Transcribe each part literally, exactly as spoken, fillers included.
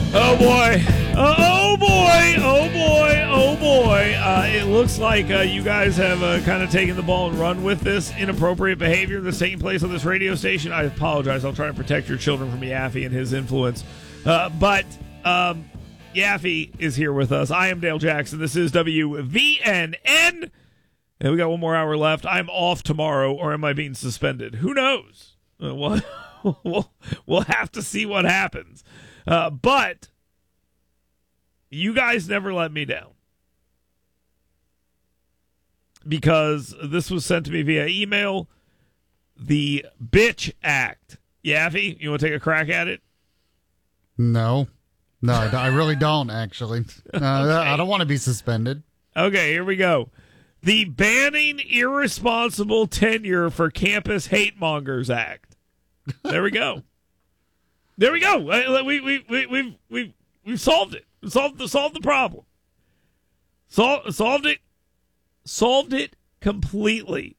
Oh boy. Uh, oh boy. Oh boy. Oh boy. Uh, it looks like uh, you guys have uh, kind of taken the ball and run with this inappropriate behavior that's taking place on this radio station. I apologize. I'll try to protect your children from Yaffe and his influence. Uh, but um, Yaffe is here with us. I am Dale Jackson. This is W V N N. And we got one more hour left. I'm off tomorrow, or am I being suspended? Who knows? Uh, we'll, we'll, we'll have to see what happens. Uh, but you guys never let me down, because this was sent to me via email. The Bitch Act. Yaffe, you want to take a crack at it? No. No, I really don't, actually. Uh, okay. I don't want to be suspended. Okay, here we go. The Banning Irresponsible Tenure for Campus Hate Mongers Act. There we go. There we go. We we we we've we've we've solved it. Solved the solved the problem. Sol- solved it. Solved it completely.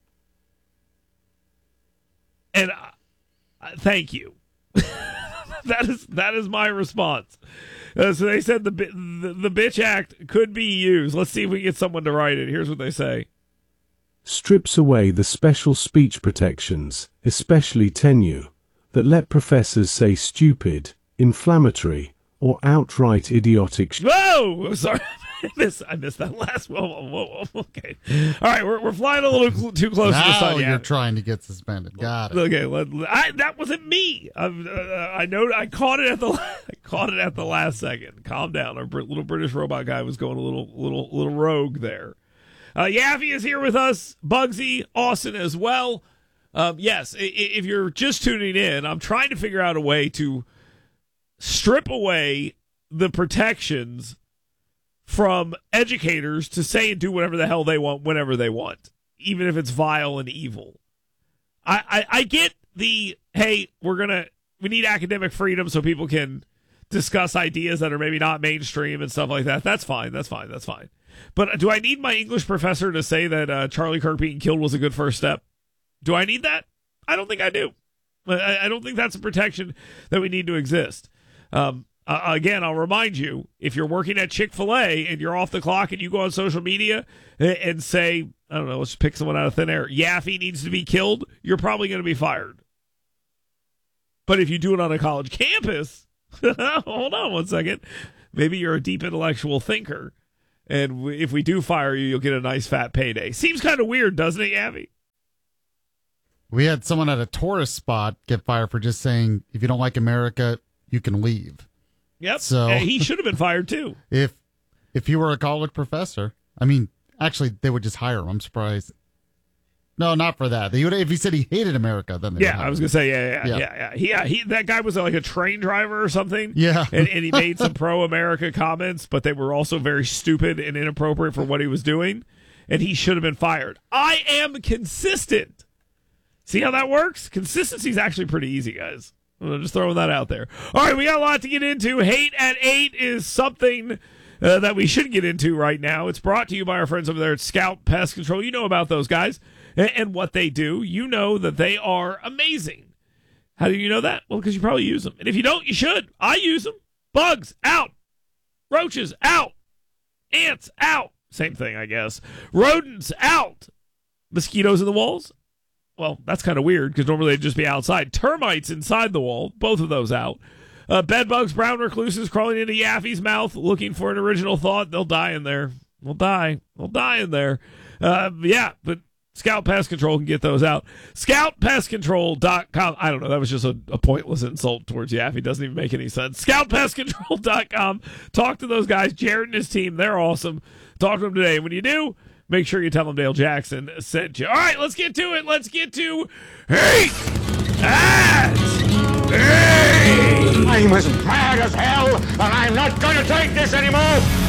And uh, thank you. that is that is my response. Uh, so they said the, the the Bitch Act could be used. Let's see if we can get someone to write it. Here's what they say. Strips away the special speech protections, especially tenure, that let professors say stupid, inflammatory, or outright idiotic sh- Whoa! Sorry. I missed, I missed that last whoa, whoa, whoa, whoa. Okay. All right, we're we're flying a little cl- too close now to the sun. Now you're yeah. trying to get suspended. Got it. Okay, let, I, that wasn't me. I, uh, I know I caught it at the I caught it at the last second. Calm down. Our br- little British robot guy was going a little little little rogue there. Uh, Yaffe is here with us. Bugsy, Austin as well. Um, yes, if you're just tuning in, I'm trying to figure out a way to strip away the protections from educators to say and do whatever the hell they want whenever they want, even if it's vile and evil. I, I, I get the, hey, we're going to, we need academic freedom so people can discuss ideas that are maybe not mainstream and stuff like that. That's fine. That's fine. That's fine. But do I need my English professor to say that uh, Charlie Kirk being killed was a good first step? Do I need that? I don't think I do. I, I don't think that's a protection that we need to exist. Um, Uh, again, I'll remind you, if you're working at Chick-fil-A and you're off the clock and you go on social media and, and say, I don't know, let's pick someone out of thin air, Yaffe needs to be killed, you're probably going to be fired. But if you do it on a college campus, hold on one second, maybe you're a deep intellectual thinker, and w- if we do fire you, you'll get a nice fat payday. Seems kind of weird, doesn't it, Yaffe? We had someone at a tourist spot get fired for just saying, if you don't like America, you can leave. Yep. So uh, he should have been fired too. If if you were a college professor, I mean, actually, they would just hire him. I'm surprised. No, not for that. They would, if he said he hated America, then they yeah, would I was gonna say yeah, yeah, yeah, yeah. yeah. He, yeah he, that guy was like a train driver or something. Yeah, and, and he made some pro-America comments, but they were also very stupid and inappropriate for what he was doing, and he should have been fired. I am consistent. See how that works? Consistency is actually pretty easy, guys. I'm just throwing that out there. All right, we got a lot to get into. Hate at eight is something uh, that we should get into right now. It's brought to you by our friends over there at Scout Pest Control. You know about those guys and, and what they do. You know that they are amazing. How do you know that? Well, because you probably use them. And if you don't, you should. I use them. Bugs, out. Roaches, out. Ants, out. Same thing, I guess. Rodents, out. Mosquitoes in the walls. Well, that's kind of weird because normally they'd just be outside. Termites inside the wall, both of those out. Uh, bed bugs, brown recluses crawling into Yaffe's mouth looking for an original thought. They'll die in there. They'll die. They'll die in there. Uh, yeah, but Scout Pest Control can get those out. scout pest control dot com. I don't know. That was just a, a pointless insult towards Yaffe. Doesn't even make any sense. scout pest control dot com. Talk to those guys. Jared and his team. They're awesome. Talk to them today. When you do, make sure you tell them Dale Jackson sent you. All right, let's get to it. Let's get to Hate at eight. I'm as mad as hell, and I'm not going to take this anymore.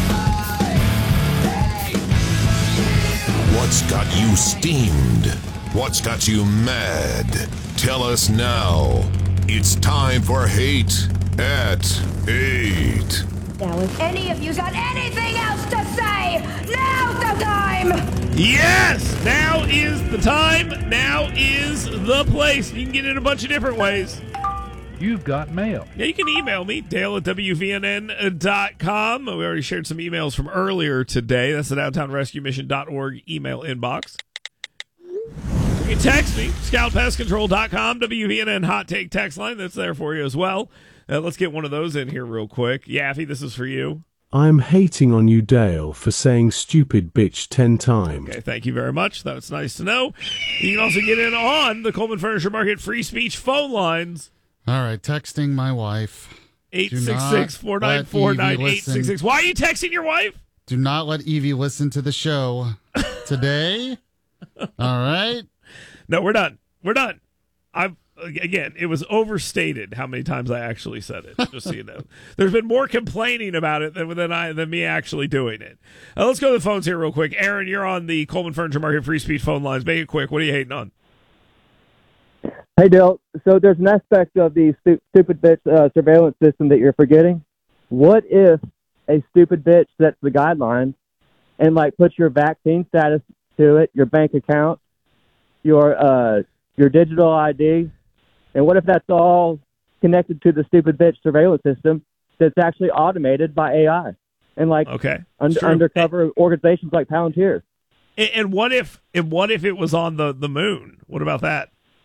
What's got you steamed? What's got you mad? Tell us now. It's time for Hate at eight. Now, if any of you got anything else to say, now's the time! Yes! Now is the time. Now is the place. You can get it a bunch of different ways. You've got mail. Yeah, you can email me, Dale at W V N N dot com. We already shared some emails from earlier today. That's the downtown rescue mission dot org email inbox. You can text me, scout pest control dot com, W V N N Hot Take text line. That's there for you as well. Uh, let's get one of those in here real quick. Yaffee, this is for you. I'm hating on you, Dale, for saying stupid bitch ten times. Okay, thank you very much. That's nice to know. You can also get in on the Coleman Furniture Market free speech phone lines. All right, texting my wife. eight six six, four nine four, nine eight six six. Why are you texting your wife? Do not let Evie listen to the show today. All right? No, we're done. We're done. I've Again, it was overstated how many times I actually said it, just so you know. There's been more complaining about it than than, I, than me actually doing it. Uh, let's go to the phones here real quick. Aaron, you're on the Coleman Furniture Market free speech phone lines. Make it quick. What are you hating on? Hey, Dale. So there's an aspect of the stu- stupid bitch uh, surveillance system that you're forgetting. What if a stupid bitch sets the guidelines and, like, puts your vaccine status to it, your bank account, your uh, your digital I D, and what if that's all connected to the stupid bitch surveillance system that's actually automated by A I and, like, okay. un- undercover and, organizations like Palantir? And, and what if and what if it was on the, the moon? What about that?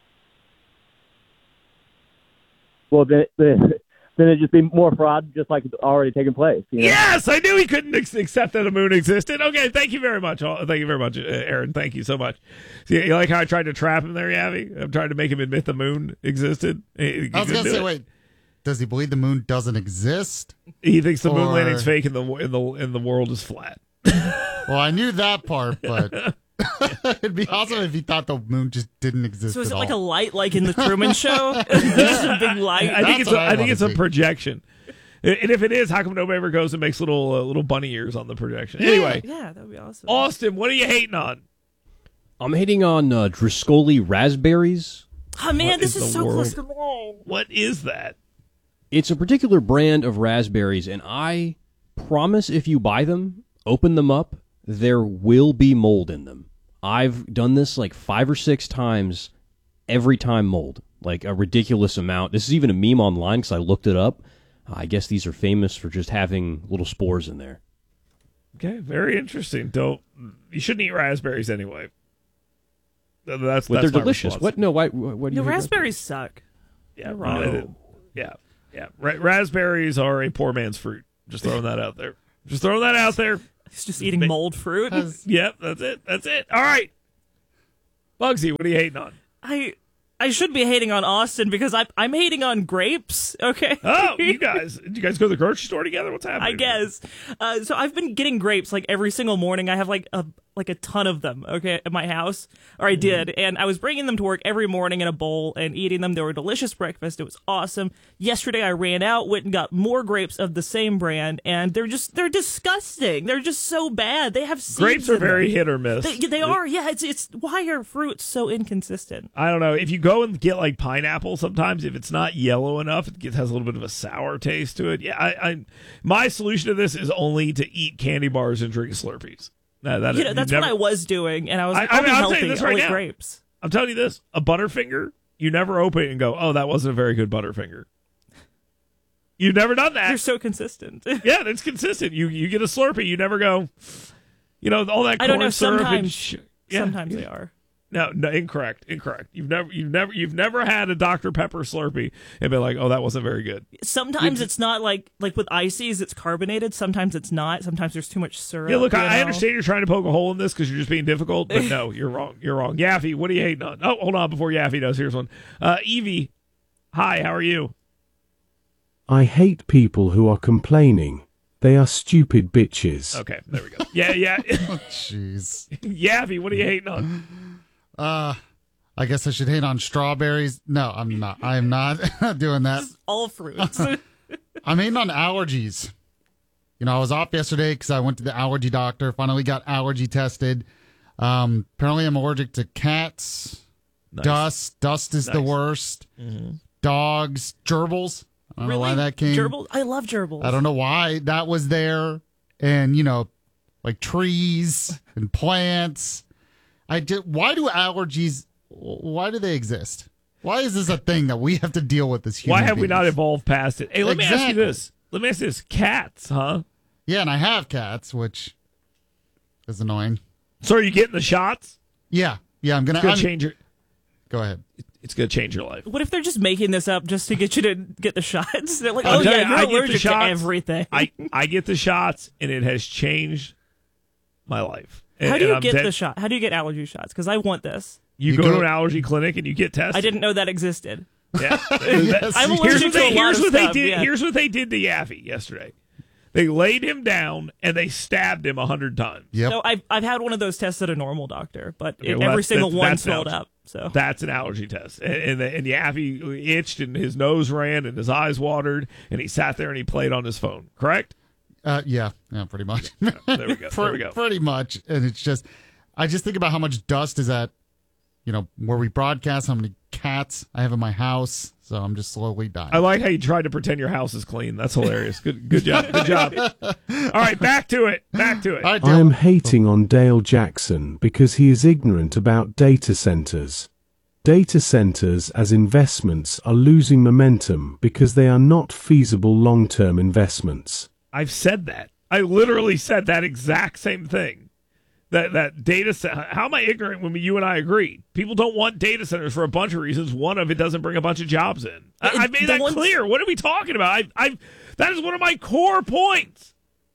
Well, then, then it'd just be more fraud, just like it's already taken place. You know? Yes, I knew he couldn't ex- accept that a moon existed. Okay, thank you very much. Oh, thank you very much, uh, Aaron. Thank you so much. See, you like how I tried to trap him there, Yavi? I'm trying to make him admit the moon existed. He, he I was going to say, it. wait, does he believe the moon doesn't exist? He thinks the or... moon landing's fake and the and the and the world is flat. Well, I knew that part, but it'd be awesome if he thought the moon just didn't exist. So is at it like all. a light, like in the Truman Show? Just a big light. I think That's it's a, what I I think wanna it's a see. projection. And if it is, how come nobody ever goes and makes little uh, little bunny ears on the projection? Anyway, Yeah, that would be awesome. Austin, what are you hating on? I'm hating on uh, Driscolli raspberries. Oh, man, What this is is the so world? close to home. What is that? It's a particular brand of raspberries, and I promise if you buy them, open them up, there will be mold in them. I've done this like five or six times, every time mold, like a ridiculous amount. This is even a meme online because I looked it up. I guess these are famous for just having little spores in there. Okay, very interesting. Don't you shouldn't eat raspberries anyway. That's But that's they're my delicious. response. What? No, why? What do you No, hate raspberries suck. Yeah, You're wrong. wrong. Yeah, yeah. Ra- raspberries are a poor man's fruit. Just throwing that out there. Just throwing that out there. He's just eating mold fruit. Yep, that's it. That's it. All right. Bugsy, what are you hating on? I I should be hating on Austin because I'm I'm hating on grapes. Okay. Oh, you guys, did you guys go to the grocery store together? What's happening? I guess. Uh, so I've been getting grapes like every single morning. I have like a like a ton of them. Okay, at my house, or I did, and I was bringing them to work every morning in a bowl and eating them. They were a delicious breakfast. It was awesome. Yesterday I ran out, went and got more grapes of the same brand, and they're just they're disgusting. They're just so bad. They have seeds Grapes are in them. very hit or miss. They, they are. Yeah. It's it's why are fruits so inconsistent? I don't know. If you go and get like pineapple, sometimes if it's not yellow enough, it gets, has a little bit of a sour taste to it. Yeah, I, I my solution to this is only to eat candy bars and drink Slurpees. No, that You know, you that's never- what I was doing, and I was I- like, I I'll mean, be I'll tell you healthy. this I'll right eat now. grapes. I'm telling you this: a Butterfinger, you never open it and go, "Oh, that wasn't a very good Butterfinger." You've never done that. You're so consistent. Yeah, that's consistent. You you get a Slurpee, you never go, you know, all that I corn don't know. syrup and Sometimes, sh- yeah. sometimes they are. No, no, incorrect, incorrect. You've never, you've never, you've never had a Doctor Pepper Slurpee and been like, "Oh, that wasn't very good." Sometimes You- it's not like like with ices, it's carbonated. Sometimes it's not. Sometimes there's too much syrup. Yeah, look, you I, I know? understand you're trying to poke a hole in this because you're just being difficult, but no, you're wrong. You're wrong. Yaffee, what are you hating on? Oh, hold on, before Yaffee does, here's one. Uh, Evie, hi, how are you? I hate people who are complaining. They are stupid bitches. Okay, there we go. Yeah, yeah. Jeez. Yaffee, what are you hating on? Uh, I guess I should hate on strawberries. No, I'm not. I am not doing that. All fruits. I'm hating on allergies. You know, I was off yesterday because I went to the allergy doctor. Finally got allergy tested. Um, apparently, I'm allergic to cats, Nice. dust. Dust is the Nice. worst. Mm-hmm. Dogs, gerbils. I don't really? know why that came. Gerbils? I love gerbils. I don't know why that was there. And, you know, like trees and plants. I just, why do allergies, why do they exist? Why is this a thing that we have to deal with as human Why have we beings? not evolved past it? Hey, let me ask you Exactly. this. Let me ask you this. Cats, huh? Yeah, and I have cats, which is annoying. So are you getting the shots? Yeah, yeah, I'm gonna, It's going I'm- to change your... Go ahead. It's going to change your life. What if they're just making this up just to get you to get the shots? They're like, I'll oh tell yeah, you, you're I get the allergic to shots. everything. I, I get the shots, and it has changed my life. And, How do and you I'm get dead- the shot? How do you get allergy shots? Because I want this. You, You go, go- to an allergy clinic and you get tested. I didn't know that existed. Yeah. I'm here's allergic what to they, a lot here's of what they stuff, did. yeah. Here's what they did to Yaffee yesterday. They laid him down and they stabbed him a hundred times. Yep. No, I've I've had one of those tests at a normal doctor, but Okay, it, well, every that's- single that's- one that's swelled allergy. up. So That's an allergy test. And, and, and Yaffee itched and his nose ran and his eyes watered and he sat there and he played on his phone. Correct? Uh, yeah, yeah, pretty much. There we go. There we go. Pretty much, and it's just, I just think about how much dust is at, you know, where we broadcast. How many cats I have in my house, so I'm just slowly dying. I like how you tried to pretend your house is clean. That's hilarious. Good, good job. Good job. All right, back to it. Back to it. All right, I Dale. am hating on Dale Jackson because he is ignorant about data centers. Data centers as investments are losing momentum because they are not feasible long-term investments. I've said that. I literally said that exact same thing. That that data center. How am I ignorant when you and I agreed? People don't want data centers for a bunch of reasons. One of it doesn't bring a bunch of jobs in. I, I made The that ones- clear. What are we talking about? I, I that is one of my core points.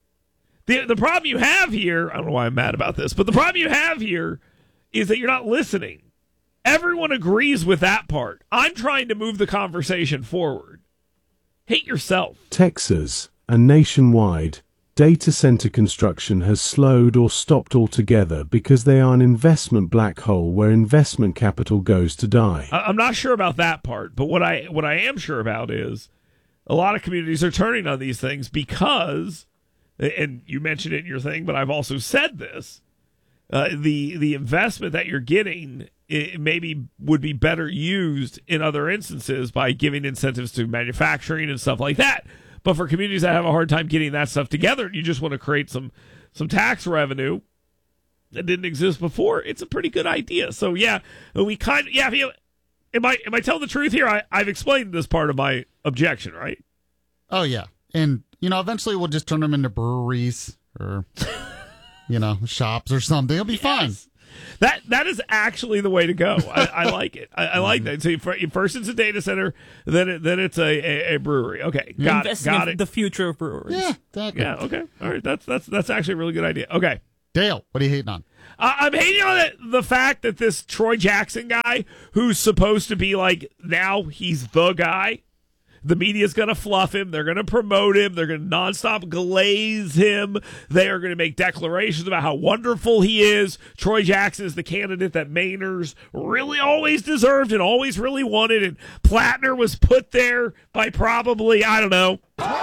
The the problem you have here, I don't know why I'm mad about this, but the problem you have here is that you're not listening. Everyone agrees with that part. I'm trying to move the conversation forward. Hate yourself. Texas and nationwide, data center construction has slowed or stopped altogether because they are an investment black hole where investment capital goes to die. I- I'm not sure about that part, but what I what I am sure about is a lot of communities are turning on these things because, and you mentioned it in your thing, but I've also said this, uh, the the investment that you're getting it maybe would be better used in other instances by giving incentives to manufacturing and stuff like that. But for communities that have a hard time getting that stuff together, and you just want to create some some tax revenue that didn't exist before, it's a pretty good idea. So yeah, we kind of yeah. If you, am I am I telling the truth here? I, I've explained this part of my objection, right? Oh yeah, and you know, eventually we'll just turn them into breweries or, you know, shops or something. It'll be fine. That that is actually the way to go. I, I like it. I, I like that. So you, first it's a data center, then it, then it's a, a, a brewery. Okay, got it. investing Got in it. the future of breweries. Yeah, exactly. Yeah. Okay. All right. That's that's that's actually a really good idea. Okay. Dale, what are you hating on? Uh, I'm hating on it, the fact that this Troy Jackson guy, who's supposed to be like now he's the guy. The media's going to fluff him. They're going to promote him. They're going to nonstop glaze him. They are going to make declarations about how wonderful he is. Troy Jackson is the candidate that Mainers really always deserved and always really wanted. And Plattner was put there by probably, I don't know,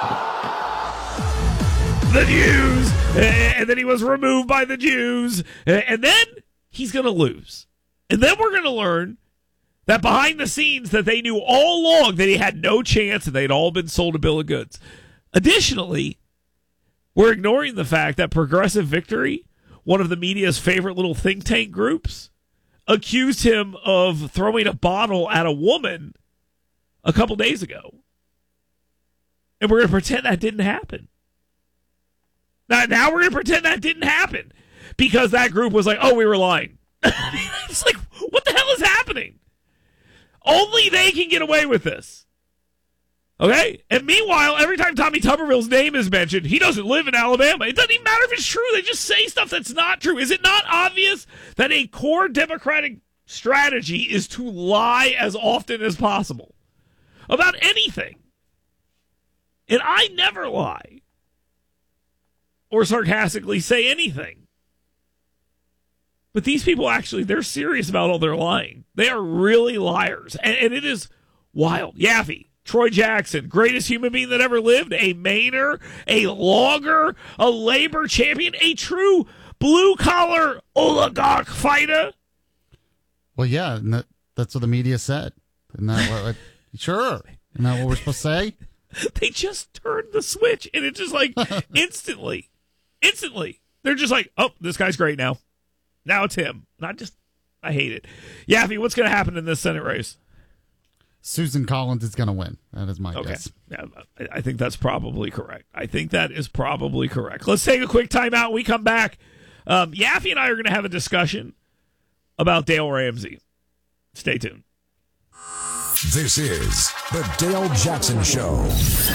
the Jews. And then he was removed by the Jews. And then he's going to lose. And then we're going to learn that behind the scenes that they knew all along that he had no chance and they'd all been sold a bill of goods. Additionally, we're ignoring the fact that Progressive Victory, one of the media's favorite little think tank groups, accused him of throwing a bottle at a woman a couple days ago. And we're going to pretend that didn't happen. Now, now we're going to pretend that didn't happen because that group was like, oh, we were lying. It's like, what the hell is happening? Only they can get away with this. Okay? And meanwhile, every time Tommy Tuberville's name is mentioned, he doesn't live in Alabama. It doesn't even matter if it's true. They just say stuff that's not true. Is it not obvious that a core Democratic strategy is to lie as often as possible about anything? And I never lie or sarcastically say anything. But these people actually, they're serious about all their lying. They are really liars. And, and it is wild. Yaffee, Troy Jackson, greatest human being that ever lived, a Mainer, a logger, a labor champion, a true blue-collar oligarch fighter. Well, yeah, and that, that's what the media said. Isn't that what, what, sure. Isn't that what we're supposed to say? They just turned the switch, and it's just like instantly, instantly. They're just like, oh, this guy's great now. Now it's him. And I just, I hate it. Yaffee, what's going to happen in this Senate race? Susan Collins is going to win. That is my Okay. guess. Yeah, I- I think that's probably correct. I think that is probably correct. Let's take a quick timeout. When we come back, um, Yaffe and I are going to have a discussion about Dale Ramsey. Stay tuned. This is the Dale Jackson Show.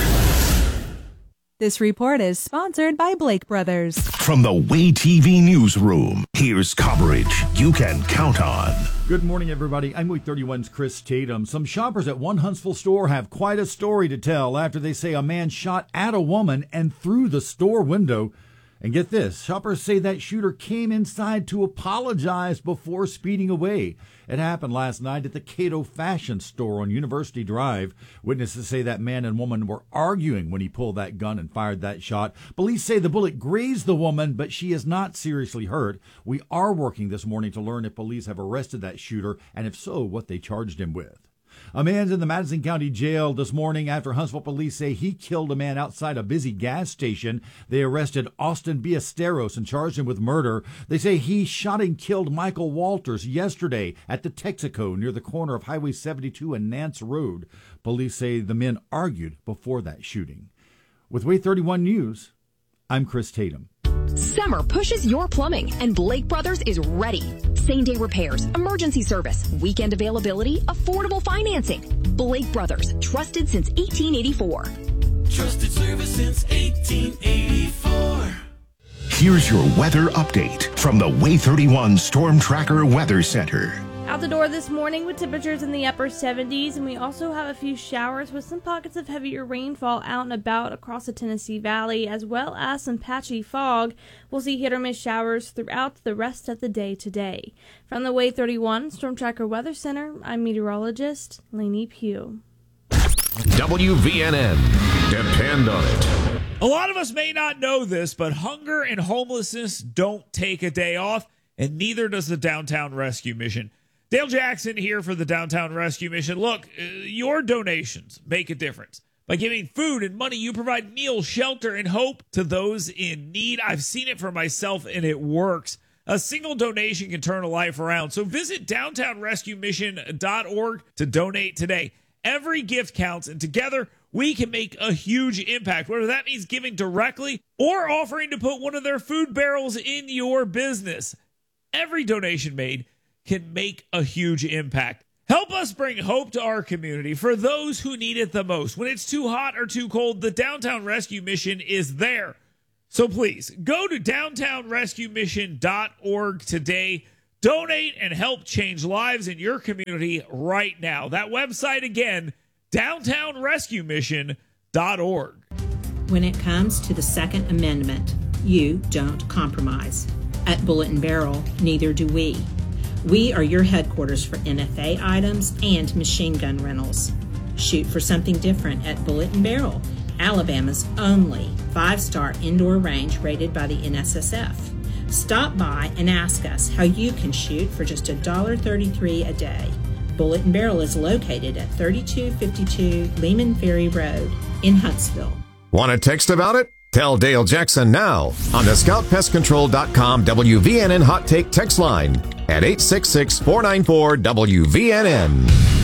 This report is sponsored by Blake Brothers. From the Way T V newsroom, here's coverage you can count on. Good morning, everybody. I'm Week thirty-one's Chris Tatum. Some shoppers at one Huntsville store have quite a story to tell after they say a man shot at a woman and through the store window. And get this, shoppers say that shooter came inside to apologize before speeding away. It happened last night at the Cato Fashion Store on University Drive. Witnesses say that man and woman were arguing when he pulled that gun and fired that shot. Police say the bullet grazed the woman, but she is not seriously hurt. We are working this morning to learn if police have arrested that shooter, and if so, what they charged him with. A man's in the Madison County Jail this morning after Huntsville police say he killed a man outside a busy gas station. They arrested Austin Ballesteros and charged him with murder. They say he shot and killed Michael Walters yesterday at the Texaco near the corner of Highway seventy-two and Nance Road. Police say the men argued before that shooting. With Way thirty-one News, I'm Chris Tatum. Summer pushes your plumbing, and Blake Brothers is ready. Same-day repairs, emergency service, weekend availability, affordable financing. Blake Brothers, trusted since eighteen eighty-four. Trusted service since eighteen eighty-four. Here's your weather update from the Way thirty-one Storm Tracker Weather Center. Out the door this morning with temperatures in the upper seventies, and we also have a few showers with some pockets of heavier rainfall out and about across the Tennessee Valley, as well as some patchy fog. We'll see hit or miss showers throughout the rest of the day today. From the Way thirty-one Storm Tracker Weather Center, I'm meteorologist Lainey Pugh. W V N N. Depend on it. A lot of us may not know this, but hunger and homelessness don't take a day off, and neither does the Downtown Rescue Mission. Dale Jackson here for the Downtown Rescue Mission. Look, uh, your donations make a difference. By giving food and money, you provide meals, shelter, and hope to those in need. I've seen it for myself, and it works. A single donation can turn a life around. So visit downtown rescue mission dot org to donate today. Every gift counts, and together we can make a huge impact, whether that means giving directly or offering to put one of their food barrels in your business. Every donation made can make a huge impact. Help us bring hope to our community for those who need it the most. When it's too hot or too cold, the Downtown Rescue Mission is there. So please, go to downtown rescue mission dot org today. Donate and help change lives in your community right now. That website again, downtown rescue mission dot org. When it comes to the Second Amendment, you don't compromise. At Bullet and Barrel, neither do we. We are your headquarters for N F A items and machine gun rentals. Shoot for something different at Bullet and Barrel, Alabama's only five-star indoor range rated by the N S S F. Stop by and ask us how you can shoot for just one dollar thirty-three a day. Bullet and Barrel is located at thirty-two fifty-two Lehman Ferry Road in Huntsville. Want to text about it? Tell Dale Jackson now on the scout pest control dot com W V N N Hot Take text line at eight six six, four nine four, W V N N.